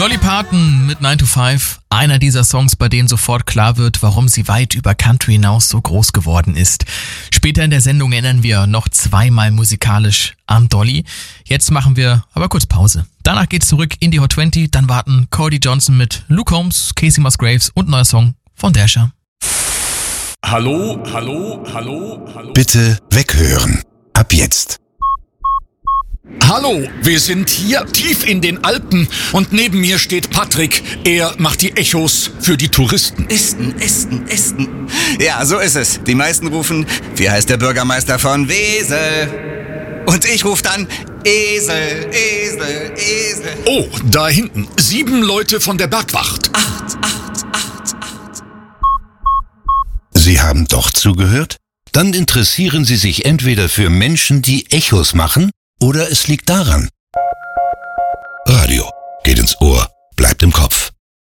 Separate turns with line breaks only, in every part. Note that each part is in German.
Dolly Parton mit 9 to 5. Einer dieser Songs, bei denen sofort klar wird, warum sie weit über Country hinaus so groß geworden ist. Später in der Sendung erinnern wir noch zweimal musikalisch an Dolly. Jetzt machen wir aber kurz Pause. Danach geht's zurück in die Hot 20. Dann warten Cody Johnson mit Luke Combs, Casey Musgraves und neuer Song von Dasher.
Hallo.
Bitte weghören. Ab jetzt.
Hallo, wir sind hier tief in den Alpen und neben mir steht Patrick. Er macht die Echos für die Touristen.
Esten. Ja, so ist es. Die meisten rufen, wie heißt der Bürgermeister von Wesel? Und ich rufe dann, Esel.
Oh, da hinten, 7 Leute von der Bergwacht.
8.
Sie haben doch zugehört? Dann interessieren Sie sich entweder für Menschen, die Echos machen, oder es liegt daran. Radio geht ins Ohr, bleibt im Kopf.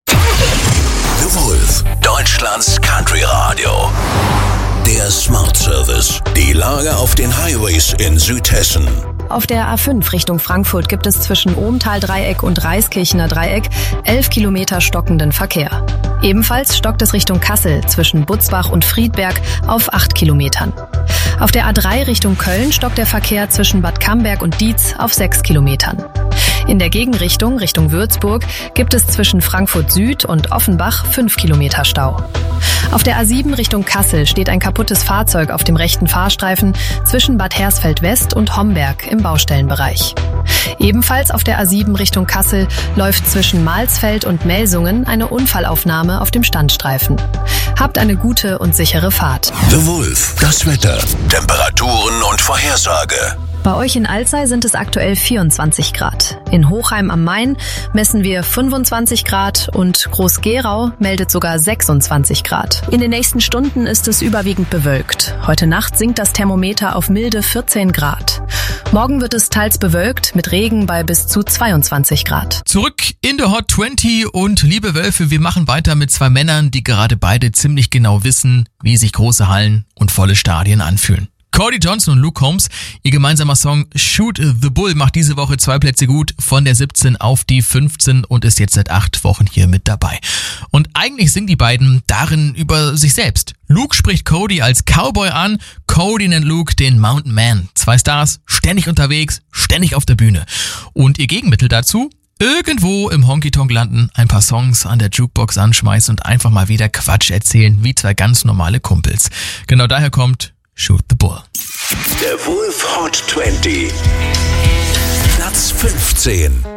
The Wolf, Deutschlands Country Radio. Der Smart Service. Die Lage auf den Highways in Südhessen.
Auf der A5 Richtung Frankfurt gibt es zwischen Ohmtal-Dreieck und Reiskirchener Dreieck 11 Kilometer stockenden Verkehr. Ebenfalls stockt es Richtung Kassel zwischen Butzbach und Friedberg auf 8 Kilometern. Auf der A3 Richtung Köln stockt der Verkehr zwischen Bad Camberg und Dietz auf 6 Kilometern. In der Gegenrichtung Richtung Würzburg gibt es zwischen Frankfurt Süd und Offenbach 5 Kilometer Stau. Auf der A7 Richtung Kassel steht ein kaputtes Fahrzeug auf dem rechten Fahrstreifen zwischen Bad Hersfeld West und Homberg im Baustellenbereich. Ebenfalls auf der A7 Richtung Kassel läuft zwischen Malsfeld und Melsungen eine Unfallaufnahme auf dem Standstreifen. Habt eine gute und sichere Fahrt.
The Wolf, das Wetter, Temperaturen und Vorhersage.
Bei euch in Alzey sind es aktuell 24 Grad. In Hochheim am Main messen wir 25 Grad und Groß-Gerau meldet sogar 26 Grad. In den nächsten Stunden ist es überwiegend bewölkt. Heute Nacht sinkt das Thermometer auf milde 14 Grad. Morgen wird es teils bewölkt mit Regen bei bis zu 22 Grad.
Zurück in der Hot 20 und liebe Wölfe, wir machen weiter mit 2 Männern, die gerade beide ziemlich genau wissen, wie sich große Hallen und volle Stadien anfühlen. Cody Johnson und Luke Combs, ihr gemeinsamer Song Shoot the Bull macht diese Woche 2 Plätze gut, von der 17 auf die 15 und ist jetzt seit 8 Wochen hier mit dabei. Und eigentlich singen die beiden darin über sich selbst. Luke spricht Cody als Cowboy an, Cody nennt Luke den Mountain Man. 2 Stars, ständig unterwegs, ständig auf der Bühne. Und ihr Gegenmittel dazu? Irgendwo im Honky-Tonk landen, ein paar Songs an der Jukebox anschmeißen und einfach mal wieder Quatsch erzählen, wie 2 ganz normale Kumpels. Genau daher kommt Shoot the Bull.
Der Wolf Hot 20. Platz 15.